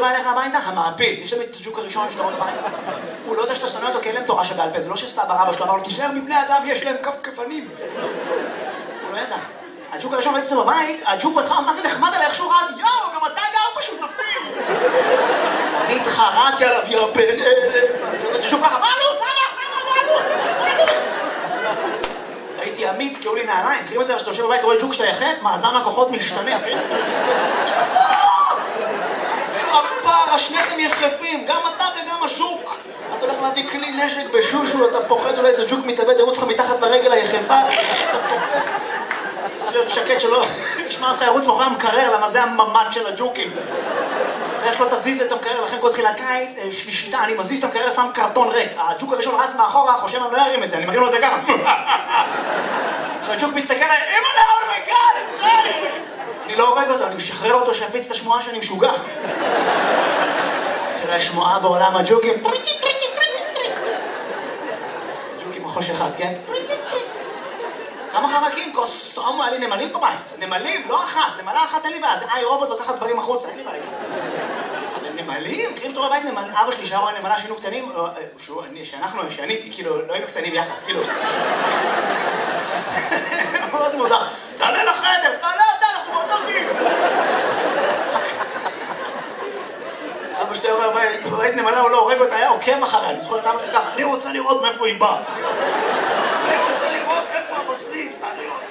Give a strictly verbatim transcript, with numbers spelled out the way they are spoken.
בא אליך הביתה? המעפיל. יש תמיד את הג'וק הראשון שלו בבית. הוא לא יודע שאתה שונא אותו כי אין להם תורה שבעל פה. זה לא שסבא רבא שלו אמר לו, תישאר מבני אדם, יש להם כפכפנים. הוא לא ידע. הג'וק הראשון ראיתי אותו בבית, הג'וק בהתחלה, מה זה נחמד עליי, איך שהוא רעד, יואו, גם אתה גר בשותפים. אני התחרתי עליו, יא בן אלה. הג'וק ככה, מה אלוף? מה אלוף? מה אלוף? הייתי אמיץ, כי היו לי נעליים. מכירים את זה, כשאתה יושב בבית, רואה ג'וק שאתה יחף, מאזן הכוחות משתנה. כפרה, שניכם יחפים, גם אתה וגם הז'וק. אתה הולך להביא כלי נשק בשושו, אתה פוחד, אולי איזה ג'וק מתאבד, ירוץ לך מתחת לרגל היחפה. אתה פוחד. צריך להיות שקט שלא ישמע אותך ירוץ מאחורי המקרר, למה זה הממד של הג'וקים. ויש לו תזיז את המקרר, לכן כל תחילת קיץ, שלישיתה, אני מזיז את המקרר, שם קרטון ריק. הג'וק הראשון רץ מאחורה, חושב אני לא ארים את זה, אני מרים לו את זה ככה. והג'וק מסתכל עליי, אמא לה, אומייגאד, אני לא הורג אותו, אני משחרר אותו שיפיץ את השמועה שאני משוגע. של השמועה בעולם הג'וקים. ג'וקים מחוש אחד, כן? כמה חרקים? קוסומו, היה לי נמלים בבית. נמלים, לא אחת. נמלה אחת אין לי בעיה. זה איי רובוט לוקחת דברים החוצה, אין לי בעיה. אבל נמלים? מכירים שאתה רואה בית נמל? אבא שלי שהיה רואה נמלה שהיינו קטנים, שאנחנו, שאני, כאילו, לא היינו קטנים יחד, כאילו. מאוד מוזר. תעלה לחדר, תעלה אתה, אנחנו באותו גיל. אבא שלי רואה בית נמלה, הוא לא הורג אותה, היה עוקב אחריה. אני זוכר את אבא שלי ככה, אני רוצה לראות מאיפה היא באה. אני רוצה לראות איפה הבשריף, אני רוצה...